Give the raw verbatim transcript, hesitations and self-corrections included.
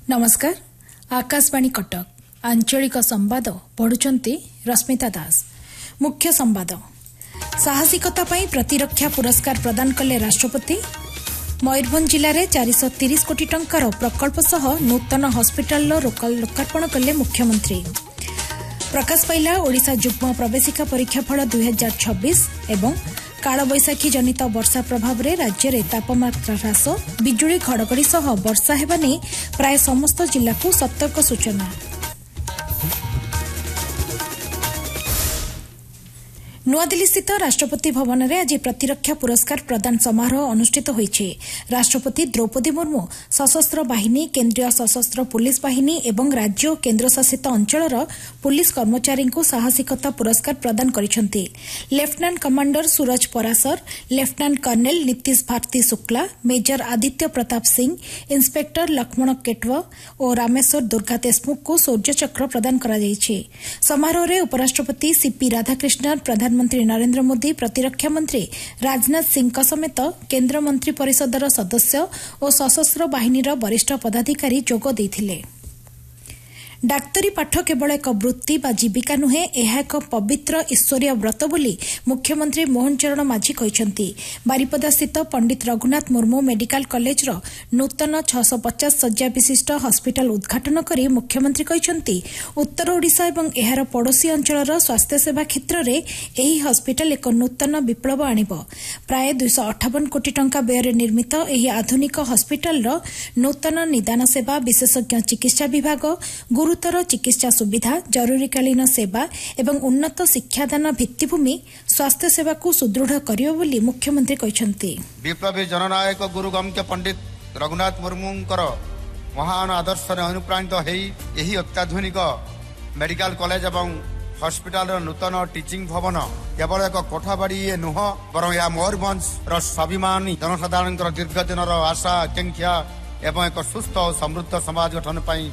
नमस्कार आकाशवाणी कटक आंचलिक संवाद पढ़ुचंती रश्मिता दास। मुख्य संवाद साहसिकता पई प्रतिरक्षा पुरस्कार प्रदान कले राष्ट्रपति। मयूरभंज जिले में चार सौ तीस कोटी टंकार प्रकल्प सह नूतन हॉस्पिटल लोकार्पण कले मुख्यमंत्री। प्रकाश पाइला ओडिशा युग्म प्रवेशिका परीक्षाफल दुई हजार छब्बीस एवं कालबैशाखी जनित वर्षा प्रभाव में राज्य में तापमात्रा ह्रास बिजुली घड़घड़ी सह वर्षा हेबा नेई प्राय समस्त जिला को सतर्क सूचना। नुआदिल्ली स्थित राष्ट्रपति भवन में आज प्रतिरक्षा पुरस्कार प्रदान समारोह अनुष्ठित होईছে। राष्ट्रपति द्रौपदी मुर्मू सशस्त्र बाहिनी केन्द्रीय सशस्त्र पुलिस बाहिनी एवं राज्य और केन्द्रशासित अंचलर पुलिस कर्मचारी को साहसिकता पुरस्कार प्रदान करिसेंती। लेफ्टिनेंट कमांडर सूरज Parashar, lieutenant kernel Nitish Bharti Shukla, major Aditya Pratap Singh, inspector Lakshman केटव और रामेश्वर दुर्गा देशमुख को शौर्य चक्र प्रदान करा जायछि। समारोह में उपराष्ट्रपति सीपी राधाकृष्णन, प्रधानमंत्री नरेंद्र मोदी, प्रतिरक्षा मंत्री राजनाथ सिंह समेत केन्द्र मंत्री परिषदर सदस्य और सशस्त्र बाहिनीर वरिष्ठ पदाधिकारी जोग देइथिले। डाक्तरी पाठ केवल एक वृत्ति बा जीविका नुहे, यह एक पवित्र ईश्वरीय व्रत बोली मुख्यमंत्री मोहन चरण माझी कहते। बारिपदा स्थित पंडित रघुनाथ मुर्मू मेडिकल कॉलेज रो नूतन छह सौ पचास शଯ୍या विशिष्ट हॉस्पिटल उद्घाटन करी मुख्यमंत्री कहते उत्तर ओडिशा एवं एहार पड़ोशी अंचलर स्वास्थ्य सेवा क्षेत्र में यही हॉस्पिटल एक नूतन विप्लव आनिब। प्राय दुईश अठावन कोटी टंका व्यय निर्मित यह आधुनिक हॉस्पिटल रो नूतन निदान सेवा, विशेषज्ञ चिकित्सा विभाग, गुरुतर चिकित्सा सुविधा, जरूरीकालीन सेवा एवं उन्नत शिक्षादान भित्तिभूमि स्वास्थ्य सेवा को सुदृढ़ करियो बोली मुख्यमंत्री कहते। विप्लवी जननायक गुरुगम्य पंडित रघुनाथ मुर्मूंकर महान आदर्श अनुप्राणित यही अत्याधुनिक मेडिकल कॉलेज एवं हॉस्पिटल नूतन टीचिंग भवन केवल एक कोठाबाड़ी नुह बर यह मयूरभंज स्वाभिमानी जनसाधारण दीर्घ दिन आशा आकांक्षा एवं एक सुस्थ और समृद्ध समाज गठन